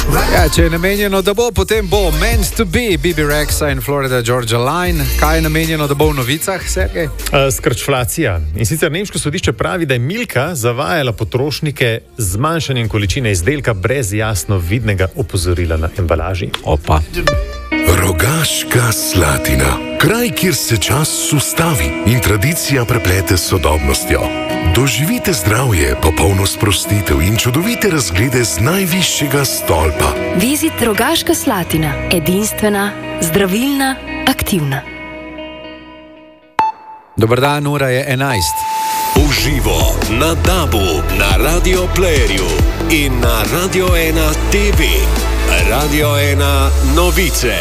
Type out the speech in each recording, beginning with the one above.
Ja, če je namenjeno, da bo, potem bo Meant to be, Bibi Rexa in Florida Georgia Line. Kaj je namenjeno, da bo v novicah, Sergej? Skrčflacija. In sicer nemško sodišče pravi, da je Milka zavajala potrošnike z zmanjšanjem količine izdelka brez jasno vidnega opozorila na embalaži. Opa. Rogaška Slatina. Kraj, kjer se čas ustavi in tradicija preplete s sodobnostjo. Doživite zdravje, popolno sprostitev in čudovite razglede z najvišjega stolpa. Vizit Rogaška Slatina. Edinstvena, zdravilna, aktivna. Dober dan, ura je 11. Uživo na DAB-u, na Radio Playerju in na Radio 1 TV. Radio 1 novice.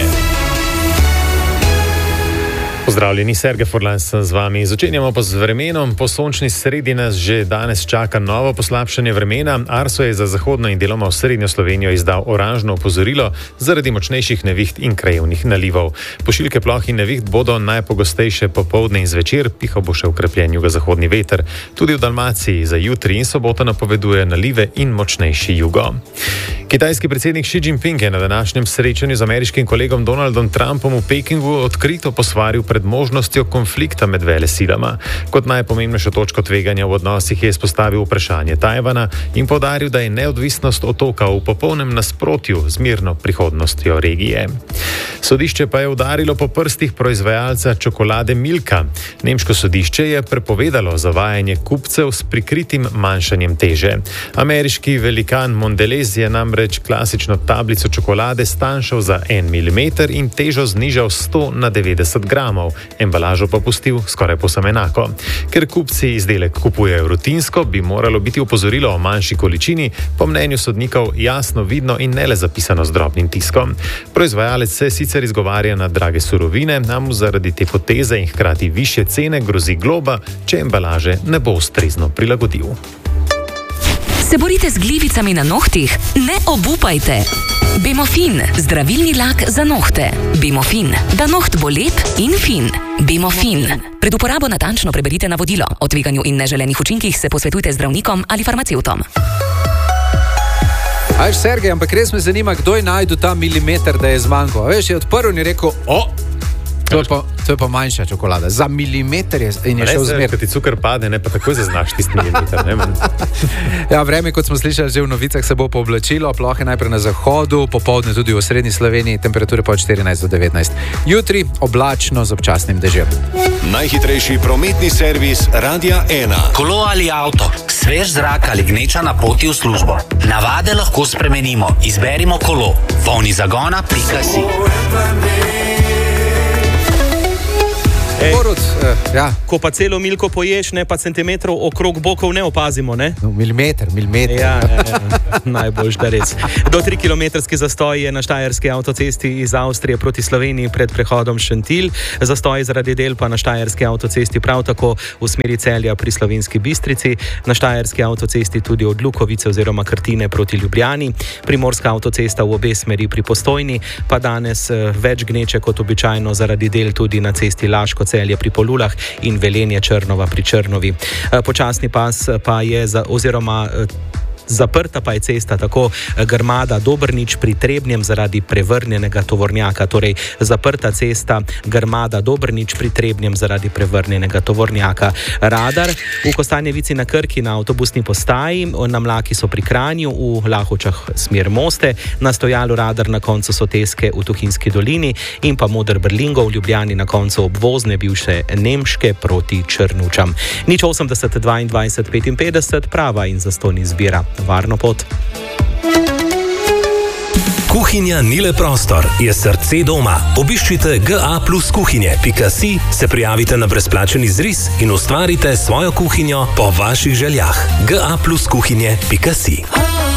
Pozdravljeni, Sergej Furlan sem z vami. Začenjamo pa z vremenom. Po sončni sredi nas že danes čaka novo poslabšanje vremena. Arso je za zahodno in deloma v srednjo Slovenijo izdal oranžno opozorilo zaradi močnejših neviht in krajevnih nalivov. Pošiljke ploh in neviht bodo najpogostejše popoldne in zvečer, pihal bo še ukrepljen jugozahodni veter. Tudi v Dalmaciji za jutri in soboto napoveduje nalive in močnejši jugo. Kitajski predsednik Xi Jinping je na današnjem srečanju z ameriškim kolegom Donaldom Trumpom v Pekingu odkrito posvaril pred možnostjo konflikta med velesilama. Kot najpomembnejšo točko tveganja v odnosih je izpostavil vprašanje Tajvana in poudaril, da je neodvisnost otoka v popolnem nasprotju z mirno prihodnostjo regije. Sodišče pa je udarilo po prstih proizvajalca čokolade Milka. Nemško sodišče je prepovedalo zavajanje kupcev s prikritim manjšanjem teže. Ameriški velikan Mondelez je namreč klasično tablico čokolade stanjšal za 1 mm in težo znižal 100 na 90 gramov. Embalažo pa pustil skoraj povsem enako. Ker kupci izdelek kupujejo rutinsko, bi moralo biti opozorilo o manjši količini po mnenju sodnikov jasno vidno in ne le zapisano z drobnim tiskom. Proizvajalec se sicer izgovarja na drage surovine, a mu zaradi te poteze in hkrati višje cene grozi globa, če embalaže ne bo ustrezno prilagodil. Se borite z glivicami na nohtih? Ne obupajte! Bemofin, zdravilni lak za nohte. Bemofin, da noht bo lep in fin. Bemofin. Pred uporabo natančno preberite navodilo. O tveganju in neželenih učinkih se posvetujte z zdravnikom ali farmacevtom. Ajš, Sergej, ampak res me zanima, kdo je najdel ta milimeter, da je zmanjko. Veš, je odprl in je rekel, to je pa manjša čokolada. Za milimeter je in je šel zmer. Kad ti cukor pade, ne pa takoj zaznaš tisti milimeter. Ja, vreme, kot smo slišali že v novicah, se bo pooblačilo, plohe najprej na zahodu, popoldne tudi v srednji Sloveniji, temperature pa od 14 do 19. Jutri oblačno z občasnim dežjem. Najhitrejši prometni servis Radia 1. Kolo ali avto, svež zrak ali gneča na poti v službo. Navade lahko spremenimo. Izberimo kolo. Polni zagona.si. Borut, ja. Ko pa celo milko poješ, ne pa centimetrov okrog bokov ne opazimo, ne? No, milimeter. Ja, najboljš, da res. Do 3-kilometrski zastoj je na štajerski avtocesti iz Avstrije proti Sloveniji pred prehodom Šentilj. Zastoj zaradi del pa na štajerski avtocesti prav tako v smeri Celja pri Slovenski Bistrici. Na štajerski avtocesti tudi od Lukovice oziroma Krtine proti Ljubljani. Primorska avtocesta v obe smeri pri Postojni, pa danes več gneče kot običajno zaradi del tudi na cesti Laško Celje pri Polulah in Velenje Črnova pri Črnovi. Počasni pas pa je zaprta pa je cesta tako Grmada Dobrnič pri Trebnjem zaradi prevrnjenega tovornjaka, torej zaprta cesta Grmada Dobrnič pri Trebnjem zaradi prevrnjenega tovornjaka. Radar v Kostanjevici na Krki na avtobusni postaji, na Mlaki so pri Kranju, v Lahovčah smer Moste, na Stojalu radar na koncu Soteske v Tuhinjski dolini in pa Moder Brlingo v Ljubljani na koncu obvozne bivše Nemške proti Črnučam. 080 22 55, prava in zastonj izbira. Varno pot. Kuhinja ni le prostor, je srce doma. Obiščite ga+kuhinje.si, se prijavite na brezplačen izris in ustvarite svojo kuhinjo po vaših željah. ga+kuhinje.si.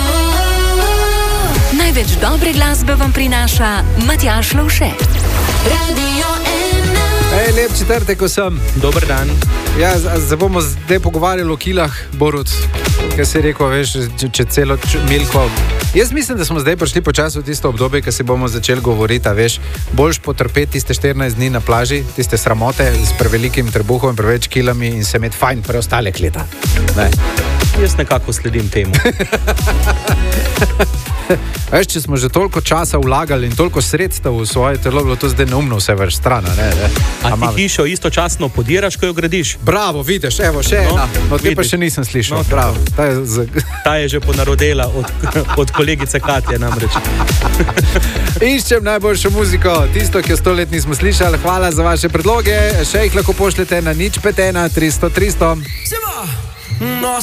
Največ dobre glasbe vam prinaša Matjaž Lovše. Radio 1. Lep četrtek vsem. Dober dan. Ja, zdaj bomo zdaj pogovarjali o kilah, Borut, kaj si rekel, veš, če celo milko. Jaz mislim, da smo zdaj prišli počasi v tisto obdobje, ko si bomo začeli govoriti, a veš, boljš potrpeti tiste 14 dni na plaži, tiste sramote s prevelikim trebuhom in preveč kilami in se imeti fajn preostalek leta. Ne. Jaz nekako sledim temu. Veš, če smo že toliko časa vlagali in toliko sredstev v svoje telo, bilo to zdaj neumno vse več stran. A ti hišo istočasno podiraš, ko jo gradiš? Bravo, vidiš, evo, še ena. No, te pa še nisem slišal. Bravo. Ta je že ponarodela od kolegice Katje namreč. Iščem najboljšo muziko, tisto, ki jo 100 let nismo slišali. Hvala za vaše predloge. Še jih lahko pošljete na 051 300 300.